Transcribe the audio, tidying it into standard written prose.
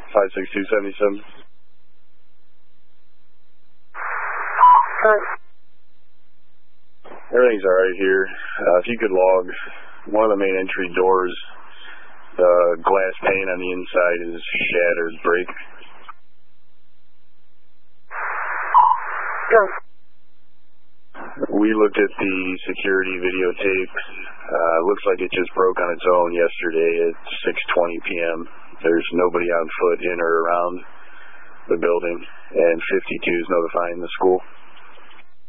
56277. Everything's alright here. If you could log one of the main entry doors, the glass pane on the inside is shattered, break. We looked at the security videotapes. Looks like it just broke on its own yesterday at 6:20 p.m. There's nobody on foot in or around the building, and 52 is notifying the school.